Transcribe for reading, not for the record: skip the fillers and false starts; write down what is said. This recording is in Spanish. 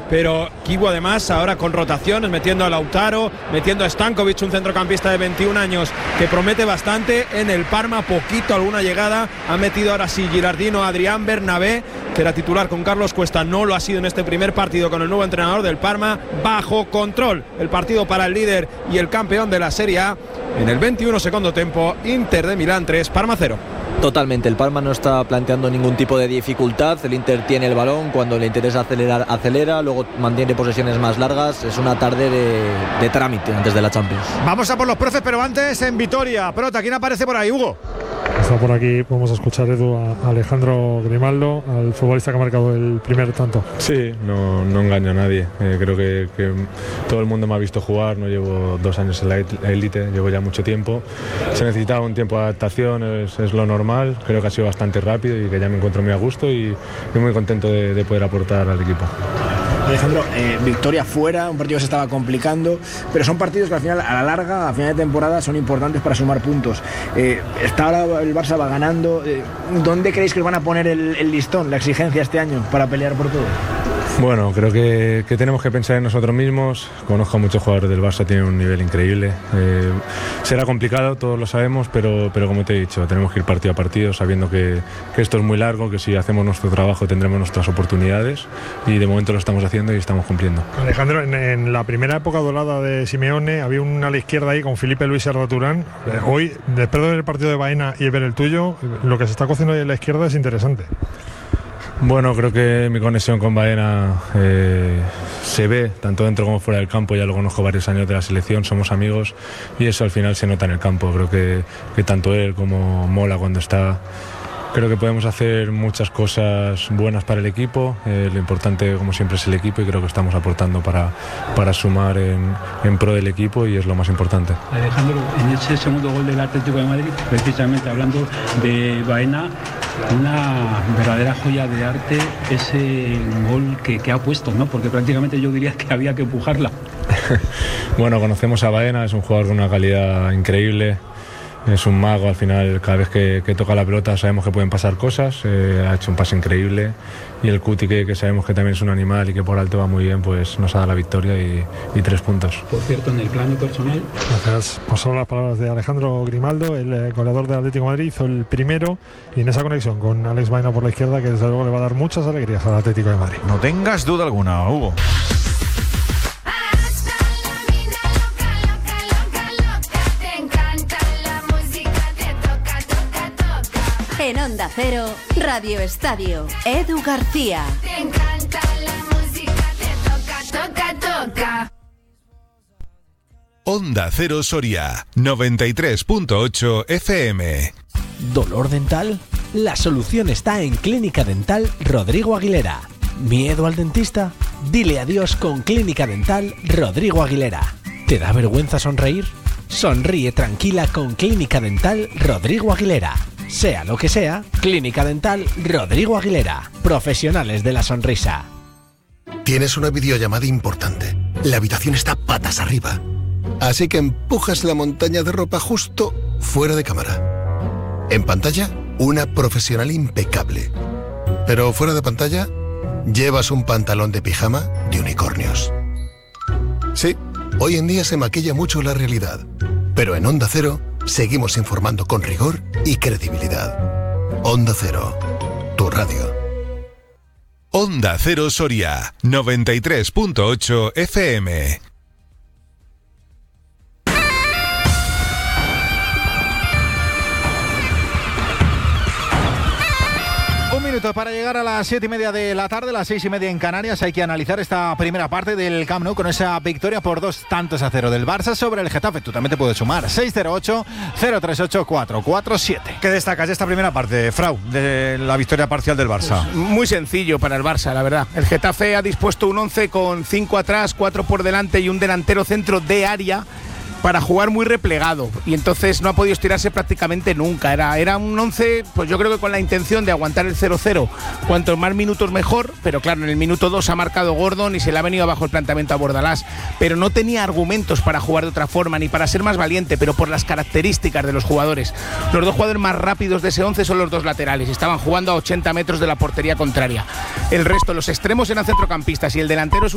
pero Kibu además ahora con rotaciones, metiendo a Lautaro, metiendo a Stankovic, un centrocampista de 21 años que promete bastante. En el Parma poquito, alguna llegada, ha metido ahora sí Girardino, Adrián Bernabé, que era titular con Carlos Cuesta, no lo ha sido en este primer partido con el nuevo entrenador del Parma. Bajo control el partido para el líder y el campeón de la Serie A. En el 21 segundo tiempo, Inter de Milán 3, Parma 0. Totalmente, el Parma no está planteando ningún tipo de dificultad. El Inter tiene el balón, cuando le interesa acelerar, acelera, luego mantiene posesiones más largas. Es una tarde de trámite antes de la Champions. Vamos a por los profes, pero antes en Vitoria. Prota, ¿quién aparece por ahí, Hugo? Está por aquí, vamos a escuchar, Edu, a Alejandro Grimaldo, al futbolista que ha marcado el primer tanto. Sí, no engaño a nadie. Creo que todo el mundo me ha visto jugar, no llevo 2 años en la élite, llevo ya mucho tiempo. Se necesitaba un tiempo de adaptación, es lo normal. Creo que ha sido bastante rápido y que ya me encuentro muy a gusto y muy contento de poder aportar al equipo. Alejandro, victoria fuera, un partido que se estaba complicando, pero son partidos que al final, a la larga, a final de temporada, son importantes para sumar puntos. Está ahora el Barça va ganando. ¿Dónde creéis que os van a poner el listón, la exigencia este año para pelear por todo? Bueno, creo que tenemos que pensar en nosotros mismos. Conozco a muchos jugadores del Barça, tienen un nivel increíble. Será complicado, todos lo sabemos, pero como te he dicho, tenemos que ir partido a partido, sabiendo que esto es muy largo, que si hacemos nuestro trabajo tendremos nuestras oportunidades y de momento lo estamos haciendo y estamos cumpliendo. Alejandro, en la primera época dorada de Simeone había una a la izquierda ahí con Felipe Luis y Arda Turán. Hoy, después de ver el partido de Baena y ver el tuyo, lo que se está cociendo ahí en la izquierda es interesante. Bueno, creo que mi conexión con Baena se ve tanto dentro como fuera del campo. Ya lo conozco varios años de la selección, somos amigos y eso al final se nota en el campo. Creo que tanto él como Mola cuando está, creo que podemos hacer muchas cosas buenas para el equipo. Lo importante, como siempre, es el equipo y creo que estamos aportando para sumar en pro del equipo y es lo más importante. Alejandro, en ese segundo gol del Atlético de Madrid, precisamente hablando de Baena, una verdadera joya de arte ese gol que ha puesto, ¿no? Porque prácticamente yo diría que había que empujarla. Bueno, conocemos a Baena, es un jugador con una calidad increíble. Es un mago, al final cada vez que toca la pelota sabemos que pueden pasar cosas. Ha hecho un pase increíble y el Cuti que sabemos que también es un animal y que por alto va muy bien, pues nos ha dado la victoria y 3 puntos. Por cierto, en el plano personal, gracias. Pues son las palabras de Alejandro Grimaldo, el goleador del Atlético de Madrid, hizo el primero y en esa conexión con Alex Baena por la izquierda, que desde luego le va a dar muchas alegrías al Atlético de Madrid. No tengas duda alguna, Hugo. En Onda Cero, Radio Estadio, Edu García. Te encanta la música, te toca. Onda Cero Soria, 93.8 FM. ¿Dolor dental? La solución está en Clínica Dental Rodrigo Aguilera. ¿Miedo al dentista? Dile adiós con Clínica Dental Rodrigo Aguilera. ¿Te da vergüenza sonreír? Sonríe tranquila con Clínica Dental Rodrigo Aguilera. Sea lo que sea, Clínica Dental Rodrigo Aguilera. Profesionales de la sonrisa. Tienes una videollamada importante. La habitación está patas arriba. Así que empujas la montaña de ropa justo fuera de cámara. En pantalla, una profesional impecable. Pero fuera de pantalla, llevas un pantalón de pijama de unicornios. Sí, hoy en día se maquilla mucho la realidad. Pero en Onda Cero seguimos informando con rigor y credibilidad. Onda Cero, tu radio. Onda Cero Soria, 93.8 FM. Para llegar a las 7:30 de la tarde, las 6:30 en Canarias, hay que analizar esta primera parte del Camp Nou con esa victoria por 2-0 del Barça sobre el Getafe. Tú también te puedes sumar. 608-038-447. ¿Qué destacas de esta primera parte, Frau, de la victoria parcial del Barça? Pues muy sencillo para el Barça, la verdad. El Getafe ha dispuesto un 11 con 5 atrás, 4 por delante y un delantero centro de área para jugar muy replegado, y entonces no ha podido estirarse prácticamente nunca. Era un 11, pues yo creo que con la intención de aguantar el 0-0, cuantos más minutos mejor, pero claro, en el minuto 2 ha marcado Gordon y se le ha venido abajo el planteamiento a Bordalás, pero no tenía argumentos para jugar de otra forma, ni para ser más valiente, pero por las características de los jugadores. Los dos jugadores más rápidos de ese 11 son los dos laterales, y estaban jugando a 80 metros de la portería contraria. El resto, los extremos eran centrocampistas, y el delantero es